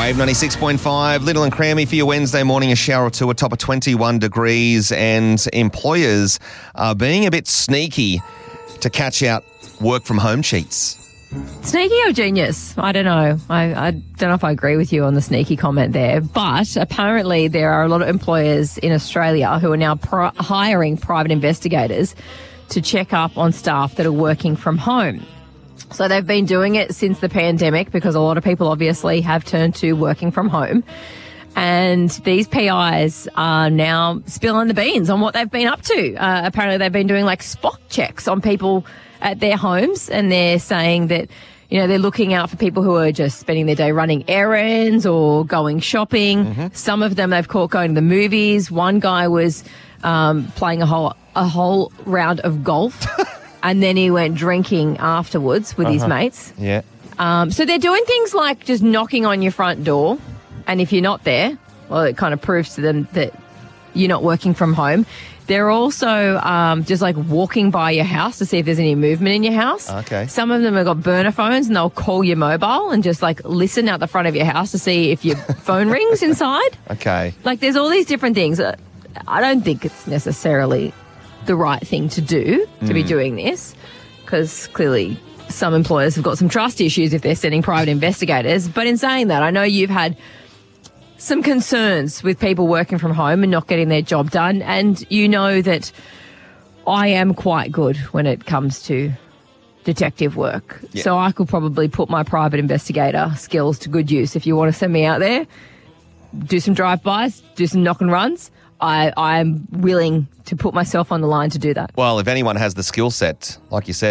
Wave 96.5, Little and Crammy for your Wednesday morning, a shower or two, a top of 21 degrees, and employers are being a bit sneaky to catch out work from home cheats. Sneaky or genius? I don't know. I don't know if I agree with you on the sneaky comment there, but apparently there are a lot of employers in Australia who are now hiring private investigators to check up on staff that are working from home. So they've been doing it since the pandemic because a lot of people obviously have turned to working from home. And these PIs are now spilling the beans on what they've been up to. Apparently they've been doing like spot checks on people at their homes, and they're saying that, you know, they're looking out for people who are just spending their day running errands or going shopping. Mm-hmm. Some of them they've caught going to the movies. One guy was playing a whole round of golf. And then he went drinking afterwards with his mates. Yeah. So they're doing things like just knocking on your front door. And if you're not there, well, it kind of proves to them that you're not working from home. They're also just like walking by your house to see if there's any movement in your house. Okay. Some of them have got burner phones and they'll call your mobile and just like listen out the front of your house to see if your phone rings inside. Okay. Like there's all these different things. I don't think it's necessarily the right thing to do to be doing this, because clearly some employers have got some trust issues if they're sending private investigators. But in saying that, I know you've had some concerns with people working from home and not getting their job done, and you know that I am quite good when it comes to detective work. Yeah. So I could probably put my private investigator skills to good use. If you want to send me out there, do some drive-bys, do some knock and runs, I'm willing to put myself on the line to do that. Well, if anyone has the skill set, like you said,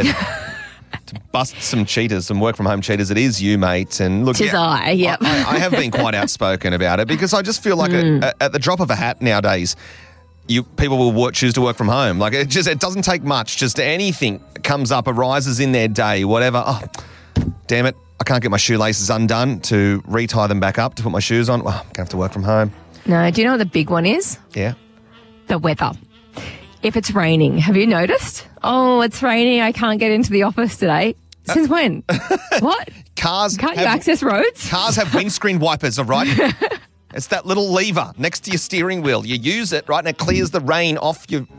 to bust some cheaters, some work-from-home cheaters, it is you, mate. And look, Tis I, yep. I have been quite outspoken about it because I just feel like at the drop of a hat nowadays, people will choose to work from home. Like it doesn't take much. Just anything comes up, arises in their day, whatever. Oh, damn it! I can't get my shoelaces undone to retie them back up to put my shoes on. Well, I'm gonna have to work from home. No, do you know what the big one is? Yeah. The weather. If it's raining, have you noticed? Oh, it's raining. I can't get into the office today. Since when? What? Can't you access roads? Cars have windscreen wipers, all right? It's that little lever next to your steering wheel. You use it, right, and it clears the rain off your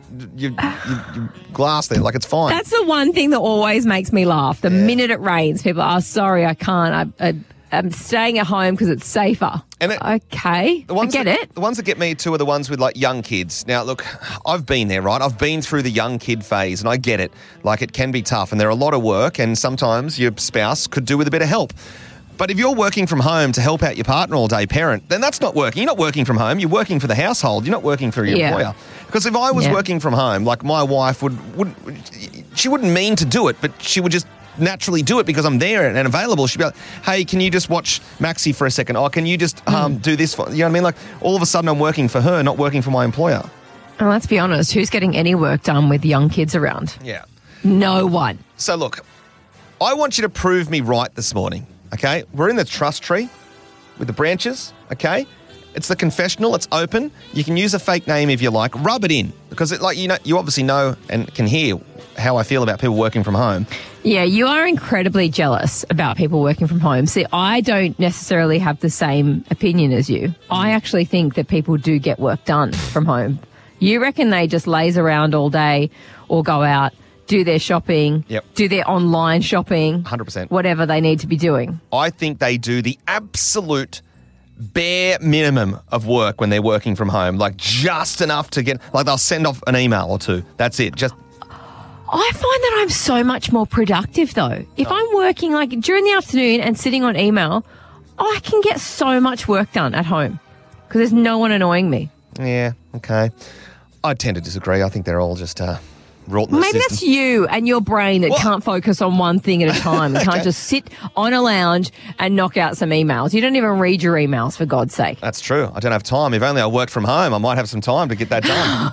glass there. Like, it's fine. That's the one thing that always makes me laugh. The minute it rains, people are, sorry, I can't. I'm staying at home because it's safer. Okay, I get it. The ones that get me too are the ones with like young kids. Now, look, I've been there, right? I've been through the young kid phase and I get it. Like, it can be tough and they're a lot of work and sometimes your spouse could do with a bit of help. But if you're working from home to help out your partner all day, parent, then that's not working. You're not working from home. You're working for the household. You're not working for your employer. Because if I was working from home, like my wife she wouldn't mean to do it, but she would just naturally do it because I'm there and available. She'd be like, hey, can you just watch Maxi for a second? Oh, can you just do this for, you know what I mean? Like, all of a sudden I'm working for her, not working for my employer. Well, let's be honest. Who's getting any work done with young kids around? Yeah. No one. So look, I want you to prove me right this morning, okay? We're in the trust tree with the branches, okay? It's the confessional. It's open. You can use a fake name if you like. Rub it in because you obviously know and can hear how I feel about people working from home. Yeah, you are incredibly jealous about people working from home. See, I don't necessarily have the same opinion as you. I actually think that people do get work done from home. You reckon they just laze around all day or go out, do their shopping, do their online shopping, 100%, whatever they need to be doing. I think they do the absolute bare minimum of work when they're working from home, like just enough to get, like they'll send off an email or two. That's it. Just. I find that I'm so much more productive though. If I'm working like during the afternoon and sitting on email, I can get so much work done at home because there's no one annoying me. Yeah, okay. I tend to disagree. I think they're all just wrought in the Maybe system. that's you and your brain that can't focus on one thing at a time. You can't just sit on a lounge and knock out some emails. You don't even read your emails, for God's sake. That's true. I don't have time. If only I worked from home, I might have some time to get that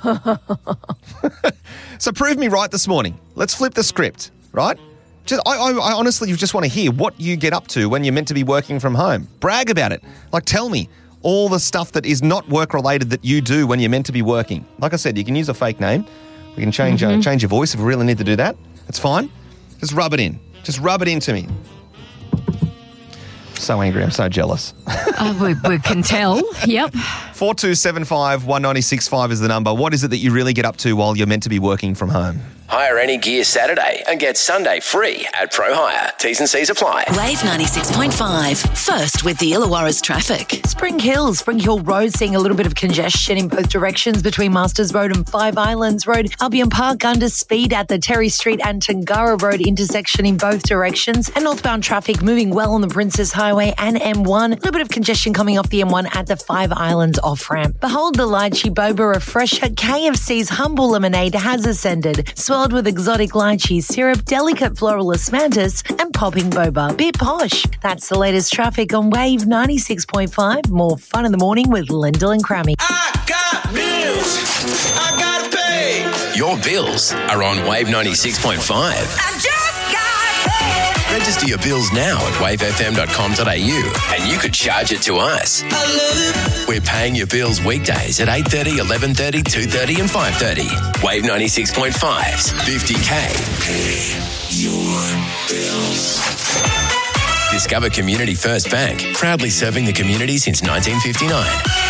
done. So prove me right this morning. Let's flip the script, right? I honestly just want to hear what you get up to when you're meant to be working from home. Brag about it. Like, tell me all the stuff that is not work-related that you do when you're meant to be working. Like I said, you can use a fake name. We can change your voice if we really need to do that. That's fine. Just rub it in. Just rub it into me. So angry. I'm so jealous. We can tell. Yep. 4275 196.5 is the number. What is it that you really get up to while you're meant to be working from home? Hire any gear Saturday and get Sunday free at Pro Hire. T's and C's apply. Wave 96.5. First with the Illawarra's traffic. Spring Hill Road seeing a little bit of congestion in both directions between Masters Road and Five Islands Road. Albion Park under speed at the Terry Street and Tangara Road intersection in both directions. And northbound traffic moving well on the Princess Highway and M1. A little bit of congestion coming off the M1 at the Five Islands off-ramp. Behold the lychee boba refresher. KFC's Humble Lemonade has ascended. Swelled with exotic lychee syrup, delicate floral osmanthus, and popping boba. Bit posh. That's the latest traffic on Wave 96.5. More fun in the morning with Lyndall and Crammy. I got bills. I gotta pay. Your bills are on Wave 96.5. I just got paid. Register your bills now at wavefm.com.au and you could charge it to us. I love it. We're paying your bills weekdays at 8:30, 11:30, 2:30 and 5:30. Wave 96.5's 50K. Your bills. Discover Community First Bank, proudly serving the community since 1959.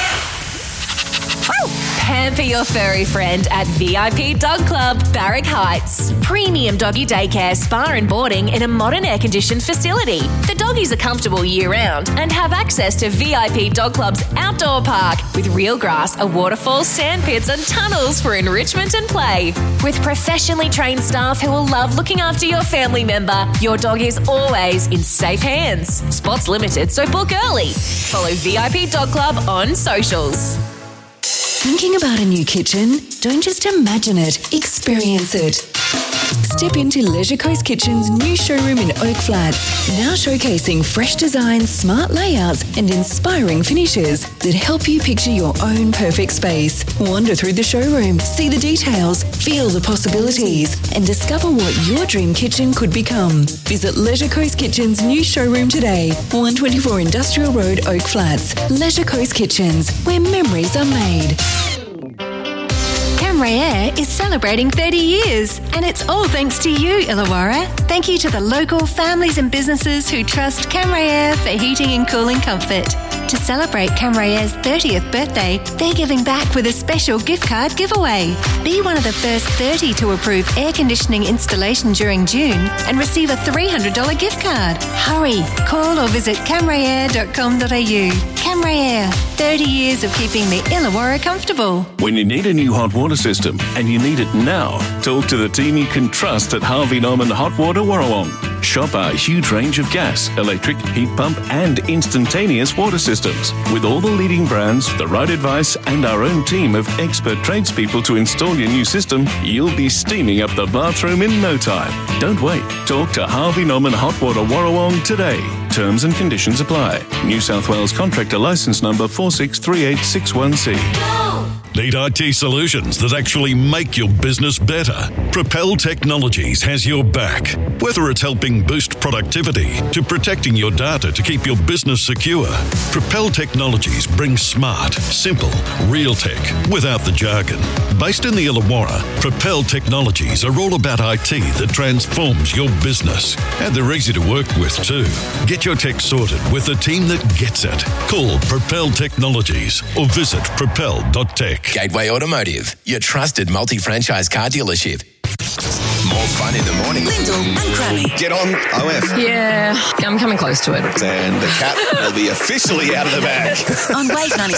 Pamper your furry friend at VIP Dog Club, Barrack Heights. Premium doggy daycare, spa and boarding in a modern air-conditioned facility. The doggies are comfortable year-round and have access to VIP Dog Club's outdoor park with real grass, a waterfall, sand pits and tunnels for enrichment and play. With professionally trained staff who will love looking after your family member, your dog is always in safe hands. Spots limited, so book early. Follow VIP Dog Club on socials. Thinking about a new kitchen? Don't just imagine it, experience it. Step into Leisure Coast Kitchen's new showroom in Oak Flats, now showcasing fresh designs, smart layouts and inspiring finishes that help you picture your own perfect space. Wander through the showroom, see the details, feel the possibilities and discover what your dream kitchen could become. Visit Leisure Coast Kitchen's new showroom today, 124 Industrial Road, Oak Flats. Leisure Coast Kitchens, where memories are made. Camrair is celebrating 30 years, and it's all thanks to you, Illawarra. Thank you to the local families and businesses who trust Camrair for heating and cooling comfort. To celebrate Camrair's 30th birthday, they're giving back with a special gift card giveaway. Be one of the first 30 to approve air conditioning installation during June and receive a $300 gift card. Hurry, call or visit camrair.com.au. Camrair, 30 years of keeping the Illawarra comfortable. When you need a new hot water system and you need it now, talk to the team you can trust at Harvey Norman Hot Water Warrawong. Shop our huge range of gas, electric, heat pump and instantaneous water systems. With all the leading brands, the right advice and our own team of expert tradespeople to install your new system, you'll be steaming up the bathroom in no time. Don't wait. Talk to Harvey Norman Hot Water Warrawong today. Terms and conditions apply. New South Wales Contractor Licence Number 4638616C. Need IT solutions that actually make your business better? Propel Technologies has your back. Whether it's helping boost productivity to protecting your data to keep your business secure, Propel Technologies brings smart, simple, real tech without the jargon. Based in the Illawarra, Propel Technologies are all about IT that transforms your business. And they're easy to work with too. Get your tech sorted with a team that gets it. Call Propel Technologies or visit propel.tech. Gateway Automotive, your trusted multi-franchise car dealership. More fun in the morning. Lyndall and Crammy. Get on OF. Yeah, I'm coming close to it. And the cat will be officially out of the bag. On Wave 96.